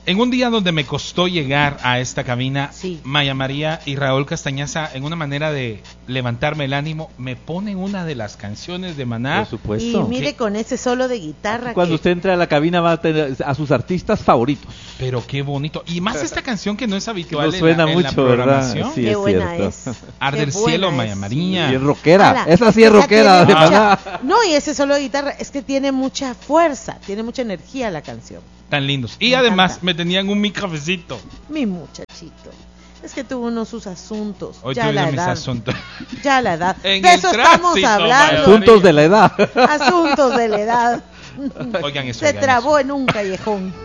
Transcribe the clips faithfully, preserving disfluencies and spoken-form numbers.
En un día donde me costó llegar a esta cabina, sí. Maya María y Raúl Castañaza, en una manera de levantarme el ánimo, me ponen una de las canciones de Maná. Por supuesto. Y mire, con ese solo de guitarra. Cuando que... usted entre a la cabina va a tener a sus artistas favoritos. Pero qué bonito. Y más esta canción que no es habitual no suena en, la, mucho, en la programación. ¿verdad? Sí, qué es buena cierto. es. Arde el cielo, Maya María. Y es rockera. Ala, esa sí es esa rockera. tiene De mucha... verdad. No, y ese solo de guitarra es que tiene mucha fuerza, tiene mucha energía la canción. Tan lindos. Y me además encanta. me tenían un mi cafecito. Mi muchachito. Es que tuvo uno sus asuntos. Hoy ya la tuve mis edad. asuntos. Ya la edad. En De el eso estamos tránsito, hablando. Asuntos de la edad. Asuntos de la edad. Oigan eso. Se oigan trabó eso. en un callejón.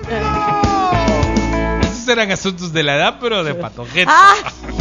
Esos eran asuntos de la edad, pero de patojeta. ¡Ah!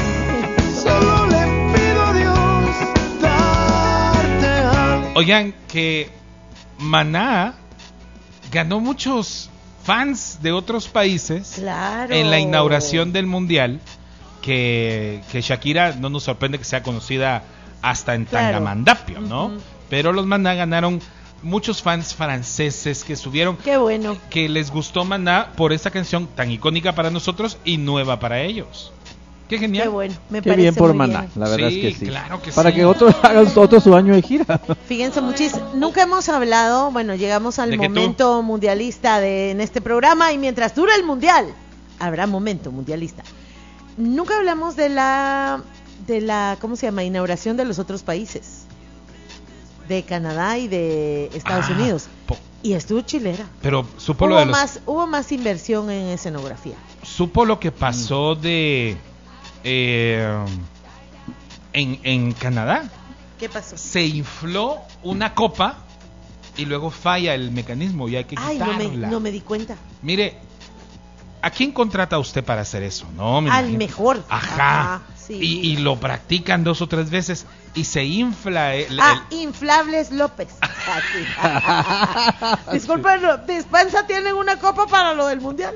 Solo le pido a Dios darte algo. Oigan, que Maná ganó muchos fans de otros países Claro. en la inauguración del Mundial, que, que Shakira no nos sorprende que sea conocida hasta en Claro. Tangamandapio, ¿no? Ujú. Pero los Maná ganaron muchos fans franceses que subieron, Qué bueno. que les gustó Maná por esta canción tan icónica para nosotros y nueva para ellos. Qué genial. Qué bueno. Me Qué parece bien por muy Maná, bien. la verdad Sí, es que sí. claro que Para sí. que otros hagan otro su año de gira. Fíjense muchísimo, nunca hemos hablado, bueno, llegamos al ¿De qué tú? momento mundialista de en este programa y mientras dura el mundial, habrá momento mundialista. Nunca hablamos de la de la ¿cómo se llama? Inauguración de los otros países. De Canadá y de Estados Ah, Unidos. po- Y estuvo chilera. Pero supo lo, Hubo de los- más hubo más inversión en escenografía. supo lo que pasó de eh, en, en Canadá. ¿Qué pasó? Se infló una copa y luego falla el mecanismo y hay que Ay, no me, quitarla. no me di cuenta. Mire, ¿a quién contrata usted para hacer eso? No, me Al imagino. mejor. Ajá. Ajá, sí. y, y lo practican dos o tres veces y se infla el, Ah, el- Inflables López. Ah, sí. Disculpen, no, Dispensa tienen una copa para lo del mundial.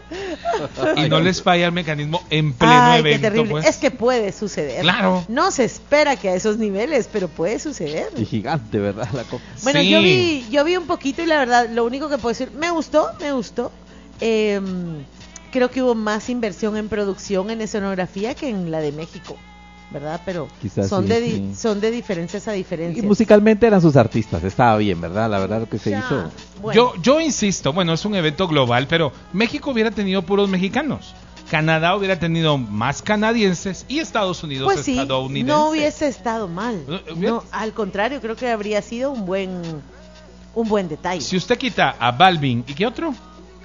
y no les falla el mecanismo en pleno Ay, evento. qué terrible. Pues. Es que puede suceder. Claro. No se espera que a esos niveles, pero puede suceder. Y gigante, ¿verdad? La copa. Bueno, Sí. yo vi, yo vi un poquito y la verdad, lo único que puedo decir, me gustó, me gustó. Eh, creo que hubo más inversión en producción, en escenografía que en la de México, ¿verdad? Pero Quizás son sí, de di- sí. son de diferencias a Y diferencias. musicalmente eran sus artistas, estaba bien, ¿verdad? La verdad lo que se Ya, hizo. bueno. Yo, yo insisto, bueno, es un evento global, pero México hubiera tenido puros mexicanos. Canadá hubiera tenido más canadienses y Estados Unidos Pues sí, estadounidenses. no hubiese estado mal. Eh, hubiera- No, al contrario, creo que habría sido un buen un buen detalle. Si usted quita a Balvin, ¿y qué otro?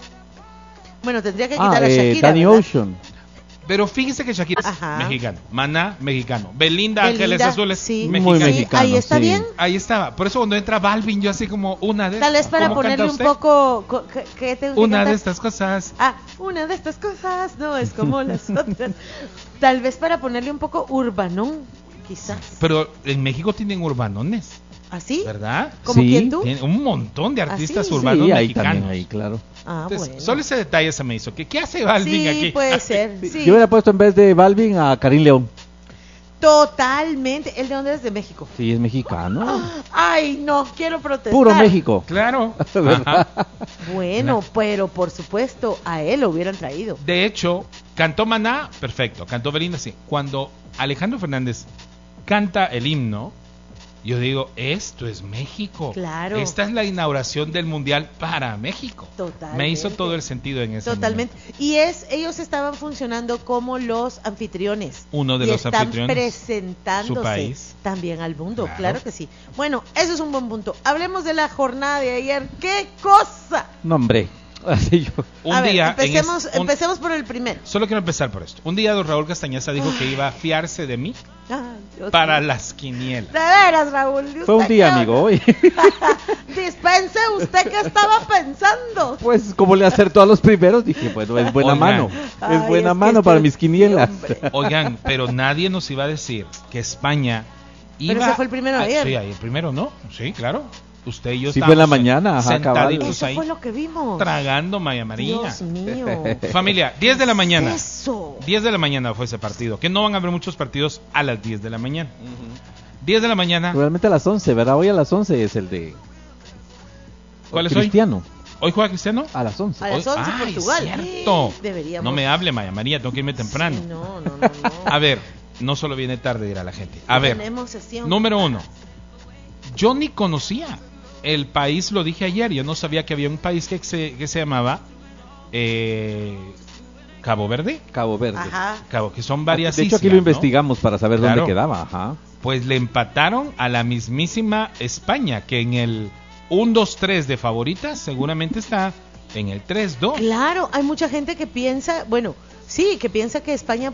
Bueno, tendría que Ah, quitar a eh, Shakira, Danny ¿verdad? Ocean. Pero fíjese que Shakira Ajá. es mexicano, Maná mexicano, Belinda, Belinda, Ángeles Azules sí. mexicano. Muy Sí, mexicano, ahí está sí. bien. Ahí estaba. Por eso cuando entra Balvin yo así como una de Tal vez para ¿cómo canta ponerle un usted? poco co- ¿qué- qué tengo que Una cantar? de estas cosas. Ah, una de estas cosas no es como las otras. Tal vez para ponerle un poco urbanón, quizás. Pero en México tienen urbanones, ¿Así? ¿verdad? ¿Como Sí. quién tú? Tienen un montón de artistas sí? urbanos Sí, ahí mexicanos. también, ahí, claro. Ah, Entonces, bueno. solo ese detalle se me hizo. que ¿Qué hace Balvin Sí, aquí? puede ser. Sí. Yo hubiera puesto en vez de Balvin a Karim León. Totalmente. ¿El de dónde es? De México. Sí, es mexicano. Ay, no, quiero protestar. Puro México. Claro. ¿Verdad? Ajá. Bueno, pero por supuesto, a él lo hubieran traído. De hecho, cantó Maná, perfecto. Cantó Belinda, sí. Cuando Alejandro Fernández canta el himno, yo digo, esto es México. Claro. Esta es la inauguración del Mundial para México. Totalmente. Me hizo todo el sentido en ese Totalmente. Y es, ellos estaban funcionando como los anfitriones. Uno de y los están anfitriones. presentándose Su país. también al mundo, Claro. claro. que sí. Bueno, eso es un buen punto. Hablemos de la jornada de ayer. ¡Qué cosa! No, hombre. Así yo. Un A ver, día. en empecemos, es- un- empecemos por el primero. Solo quiero empezar por esto. Un día don Raúl Castañaza dijo que iba a fiarse de mí Ay, Dios para mío. las quinielas. De veras, Raúl. ¿y Fue un usted día, qué- amigo, hoy. Dispense, ¿usted qué estaba pensando? Pues como le acertó a los primeros, dije, bueno, es buena Oigan. mano. Ay, Es buena es que mano este- para mis quinielas. sí, hombre. Oigan, pero nadie nos iba a decir que España iba... Pero ese fue el primero de Ah, ayer. Sí, ahí el primero, ¿no? Sí, claro. Usted y yo Sí, fue en la estábamos mañana, ajá, sentaditos Eso ahí, fue lo que vimos. tragando Maya María. Dios mío. Familia, diez de la mañana. Eso. diez de la mañana fue ese partido. Que no van a haber muchos partidos a las diez de la mañana. diez de la mañana. Realmente a las once, ¿verdad? Hoy a las once es el de ¿Cuál es hoy? Cristiano. ¿Hoy juega Cristiano? A las once. A las Hoy- once, Ay, Portugal. cierto. Deberíamos. No me hable, Maya María, tengo que irme temprano. Sí, no, no, no, no. A ver, no solo viene tarde, dirá la gente. A ver, Tenemos sesión. número uno. Yo ni conocía el país, lo dije ayer, yo no sabía que había un país que se, que se llamaba eh, Cabo Verde. Cabo Verde. Ajá. Cabo, que son varias De hecho, islas, aquí lo ¿no? investigamos para saber Claro. dónde quedaba. Ajá. Pues le empataron a la mismísima España, que en el uno dos tres de favoritas seguramente está en el tres dos. Claro, hay mucha gente que piensa, bueno, sí, que piensa que España